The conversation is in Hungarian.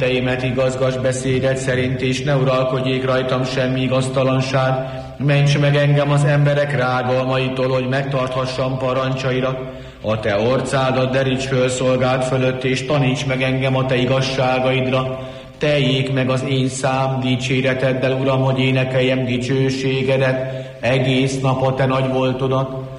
Teimet igazgass beszédet szerint, és ne uralkodjék rajtam semmi igaztalanság. Ments meg engem az emberek rágalmaitól, hogy megtarthassam parancsaira. A te orcádat deríts föl szolgád fölött, és taníts meg engem a te igazságaidra. Teljék meg az én szám dicséreteddel, Uram, hogy énekeljem dicsőségedet egész nap a te nagy voltodat.